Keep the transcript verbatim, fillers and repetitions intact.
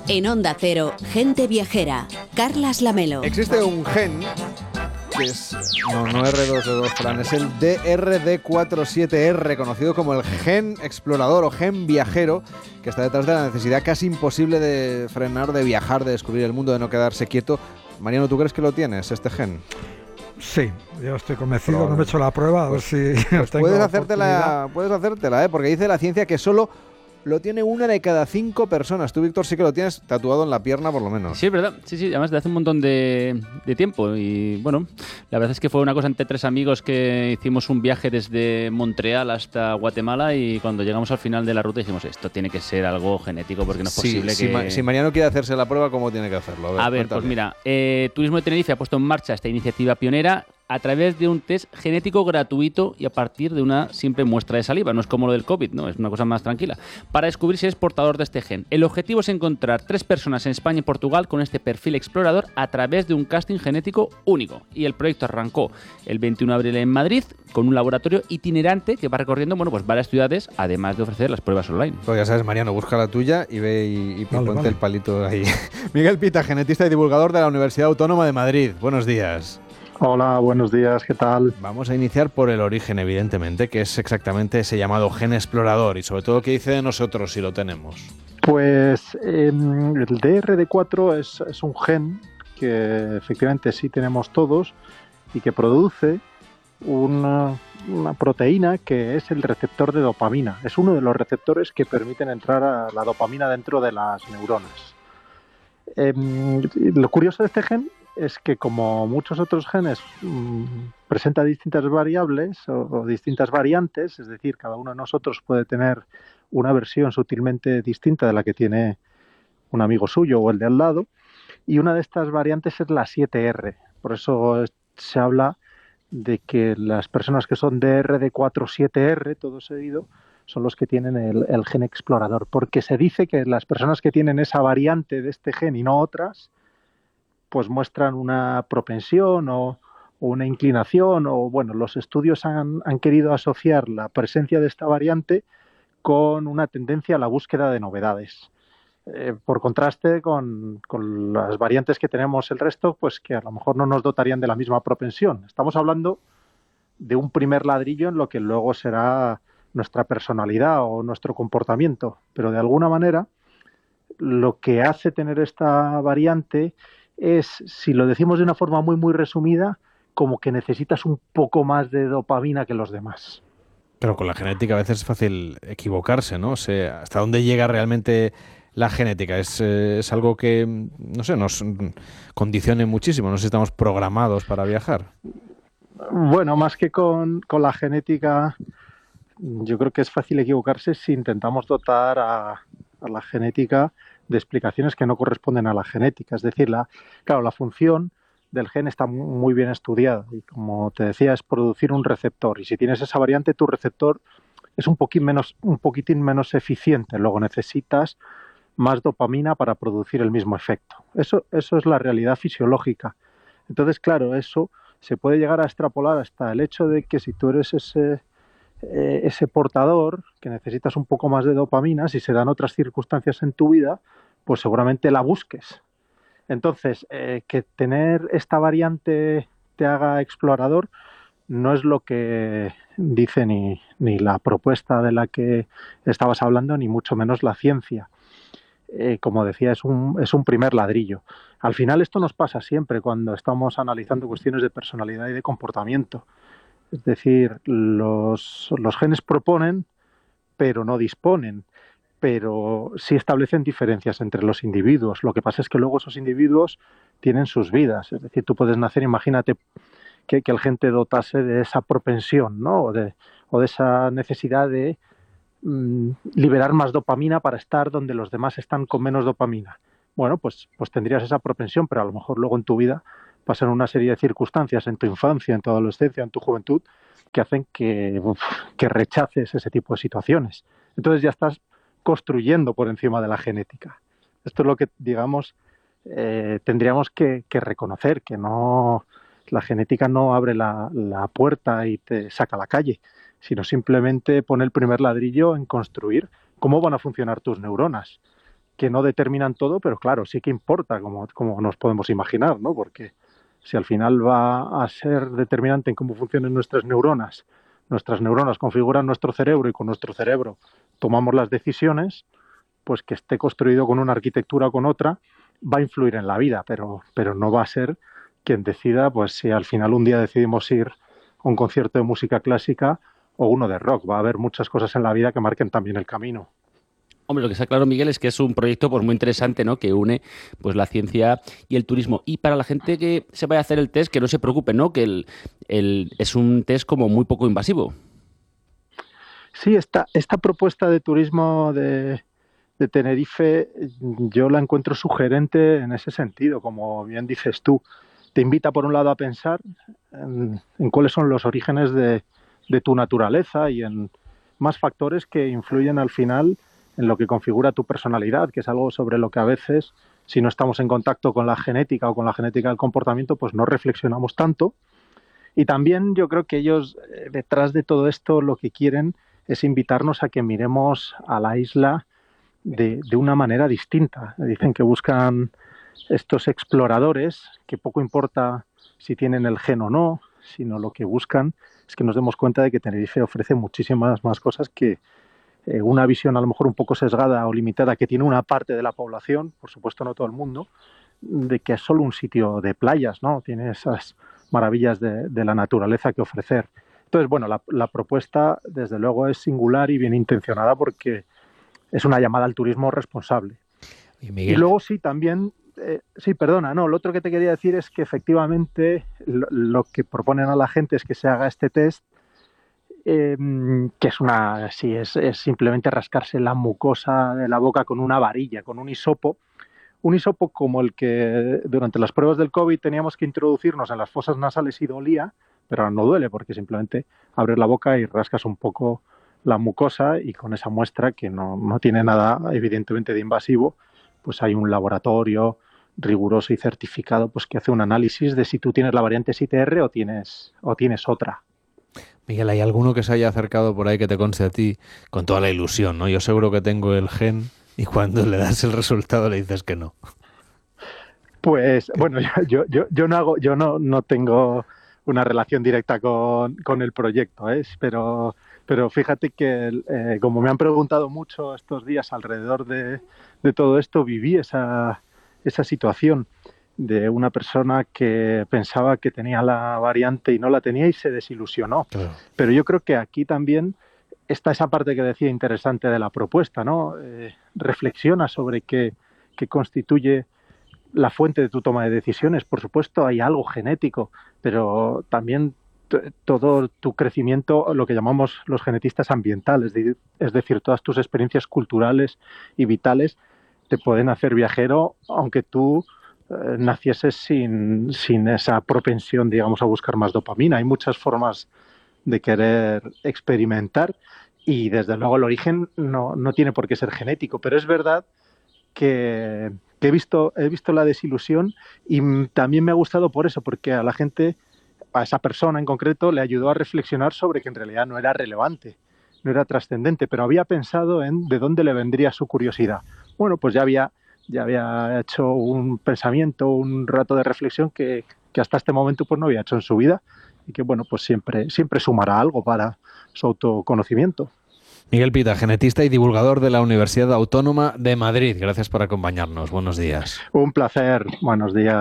En Onda Cero, Gente Viajera, Carlas Lamelo. Existe un gen que es, no, no erre dos de dos, Fran, es el D R D cuarenta y siete erre, conocido como el gen explorador o gen viajero, que está detrás de la necesidad casi imposible de frenar, de viajar, de descubrir el mundo, de no quedarse quieto. Mariano, ¿tú crees que lo tienes, este gen? Sí, yo estoy convencido, no me he hecho la prueba, a ver si pues tengo puedes hacértela, puedes hacértela, ¿eh? Porque dice la ciencia que solo lo tiene una de cada cinco personas. Tú, Víctor, sí que lo tienes tatuado en la pierna, por lo menos. Sí, es verdad. Sí, sí. Además, de hace un montón de, de tiempo. Y bueno, la verdad es que fue una cosa entre tres amigos que hicimos un viaje desde Montreal hasta Guatemala y cuando llegamos al final de la ruta dijimos, esto tiene que ser algo genético porque no es sí, posible si que... Ma- si Mariano quiere hacerse la prueba, ¿cómo tiene que hacerlo? A ver, A ver pues mira, eh, Turismo de Tenerife ha puesto en marcha esta iniciativa pionera a través de un test genético gratuito y a partir de una simple muestra de saliva. No es como lo del COVID, ¿no? Es una cosa más tranquila. Para descubrir si es portador de este gen. El objetivo es encontrar tres personas en España y Portugal con este perfil explorador a través de un casting genético único. Y el proyecto arrancó el veintiuno de abril en Madrid con un laboratorio itinerante que va recorriendo, bueno, pues varias ciudades, además de ofrecer las pruebas online. Pues ya sabes, Mariano, busca la tuya y ve y, y vale, ponte vale. el palito ahí. Miguel Pita, genetista y divulgador de la Universidad Autónoma de Madrid. Buenos días. Hola, buenos días, ¿qué tal? Vamos a iniciar por el origen, evidentemente, que es exactamente ese llamado gen explorador y sobre todo qué dice de nosotros si lo tenemos. Pues eh, el D R D cuatro es, es un gen que efectivamente sí tenemos todos y que produce una, una proteína que es el receptor de dopamina. Es uno de los receptores que permiten entrar a la dopamina dentro de las neuronas. Eh, lo curioso de este gen es que, como muchos otros genes, mmm, presenta distintas variables o, o distintas variantes, es decir, cada uno de nosotros puede tener una versión sutilmente distinta de la que tiene un amigo suyo o el de al lado, y una de estas variantes es la siete erre. Por eso se habla de que las personas que son D R D cuarenta y siete erre, todo seguido, son los que tienen el, el gen explorador, porque se dice que las personas que tienen esa variante de este gen y no otras, pues muestran una propensión o, o una inclinación, o bueno, los estudios han, han querido asociar la presencia de esta variante con una tendencia a la búsqueda de novedades. Eh, por contraste con, con las variantes que tenemos el resto, pues que a lo mejor no nos dotarían de la misma propensión. Estamos hablando de un primer ladrillo en lo que luego será nuestra personalidad o nuestro comportamiento, pero de alguna manera lo que hace tener esta variante es, si lo decimos de una forma muy muy resumida, como que necesitas un poco más de dopamina que los demás. Pero con la genética a veces es fácil equivocarse, ¿no? O sea, ¿hasta dónde llega realmente la genética? Es, eh, es algo que, no sé, nos condicione muchísimo. No sé si estamos programados para viajar. Bueno, más que con, con la genética, yo creo que es fácil equivocarse si intentamos dotar a, a la genética de explicaciones que no corresponden a la genética. Es decir, la, claro, la función del gen está muy bien estudiada y, como te decía, es producir un receptor. Y si tienes esa variante, tu receptor es un poquitín menos, un poquitín menos eficiente. Luego necesitas más dopamina para producir el mismo efecto. Eso, eso es la realidad fisiológica. Entonces, claro, eso se puede llegar a extrapolar hasta el hecho de que si tú eres ese, eh, ese portador que necesitas un poco más de dopamina, si se dan otras circunstancias en tu vida, pues seguramente la busques. Entonces, eh, que tener esta variante te haga explorador no es lo que dice ni, ni la propuesta de la que estabas hablando, ni mucho menos la ciencia. Eh, como decía, es un, es un primer ladrillo. Al final esto nos pasa siempre cuando estamos analizando cuestiones de personalidad y de comportamiento. Es decir, los, los genes proponen, pero no disponen. Pero sí establecen diferencias entre los individuos. Lo que pasa es que luego esos individuos tienen sus vidas. Es decir, tú puedes nacer, imagínate que, que el gen te dotase de esa propensión, ¿no? O de, o de esa necesidad de mm, liberar más dopamina para estar donde los demás están con menos dopamina. Bueno, pues, pues tendrías esa propensión, pero a lo mejor luego en tu vida pasan una serie de circunstancias en tu infancia, en tu adolescencia, en tu juventud, que hacen que, uf, que rechaces ese tipo de situaciones. Entonces ya estás construyendo por encima de la genética. Esto es lo que, digamos, eh, tendríamos que, que reconocer, que no, la genética no abre la, la puerta y te saca a la calle, sino simplemente pone el primer ladrillo en construir cómo van a funcionar tus neuronas. que no determinan todo, pero claro, sí que importa, como, como nos podemos imaginar, ¿no? Porque si al final va a ser determinante en cómo funcionan nuestras neuronas, nuestras neuronas configuran nuestro cerebro y con nuestro cerebro tomamos las decisiones, pues que esté construido con una arquitectura o con otra va a influir en la vida, pero, pero no va a ser quien decida, pues si al final un día decidimos ir a un concierto de música clásica o uno de rock. Va a haber muchas cosas en la vida que marquen también el camino. Hombre, lo que está claro, Miguel, es que es un proyecto pues muy interesante, ¿no? Que une pues la ciencia y el turismo. Y para la gente que se vaya a hacer el test, que no se preocupe, ¿no? Que el, el, es un test como muy poco invasivo. Sí, esta, esta propuesta de turismo de, de Tenerife yo la encuentro sugerente en ese sentido, como bien dices tú. Te invita, por un lado, a pensar en, en cuáles son los orígenes de, de tu naturaleza y en más factores que influyen al final en lo que configura tu personalidad, que es algo sobre lo que a veces, si no estamos en contacto con la genética o con la genética del comportamiento, pues no reflexionamos tanto. Y también yo creo que ellos, eh, detrás de todo esto, lo que quieren es invitarnos a que miremos a la isla de, de una manera distinta. Dicen que buscan estos exploradores, que poco importa si tienen el gen o no, sino lo que buscan es que nos demos cuenta de que Tenerife ofrece muchísimas más cosas que eh, una visión a lo mejor un poco sesgada o limitada que tiene una parte de la población, por supuesto no todo el mundo, de que es solo un sitio de playas, ¿no? Tiene esas maravillas de, de la naturaleza que ofrecer. Entonces, bueno, la, la propuesta desde luego es singular y bien intencionada porque es una llamada al turismo responsable. Y, Miguel... y luego sí, también, eh, sí, perdona, no, lo otro que te quería decir es que efectivamente lo, lo que proponen a la gente es que se haga este test, eh, que es una, sí, es, es simplemente rascarse la mucosa de la boca con una varilla, con un hisopo, un hisopo como el que durante las pruebas del COVID teníamos que introducirnos en las fosas nasales y dolía, pero no duele porque simplemente abres la boca y rascas un poco la mucosa y con esa muestra que no, no tiene nada evidentemente de invasivo, pues hay un laboratorio riguroso y certificado pues que hace un análisis de si tú tienes la variante S I T R o tienes, o tienes otra. Miguel, ¿hay alguno que se haya acercado por ahí que te conste a ti con toda la ilusión, ¿no? Yo seguro que tengo el gen y cuando le das el resultado le dices que no. Pues bueno, yo, yo, yo no hago, yo no, no tengo una relación directa con, con el proyecto, ¿eh? pero, pero fíjate que eh, como me han preguntado mucho estos días alrededor de, de todo esto, viví esa, esa situación de una persona que pensaba que tenía la variante y no la tenía y se desilusionó. Claro. Pero yo creo que aquí también está esa parte que decía interesante de la propuesta, ¿no? Eh, reflexiona sobre qué, qué constituye la fuente de tu toma de decisiones. Por supuesto, hay algo genético, pero también t- todo tu crecimiento, lo que llamamos los genetistas ambientales, de, es decir, todas tus experiencias culturales y vitales te pueden hacer viajero, aunque tú eh, nacieses sin, sin esa propensión, digamos, a buscar más dopamina. Hay muchas formas de querer experimentar y, desde luego, el origen no, no tiene por qué ser genético, pero es verdad que... que he visto, he visto la desilusión y también me ha gustado por eso, porque a la gente, a esa persona en concreto, le ayudó a reflexionar sobre que en realidad no era relevante, no era trascendente, pero había pensado en de dónde le vendría su curiosidad. Bueno, pues ya había, ya había hecho un pensamiento, un rato de reflexión que, que hasta este momento pues no había hecho en su vida y que, bueno, pues siempre, siempre sumará algo para su autoconocimiento. Miguel Pita, genetista y divulgador de la Universidad Autónoma de Madrid. Gracias por acompañarnos. Buenos días. Un placer. Buenos días.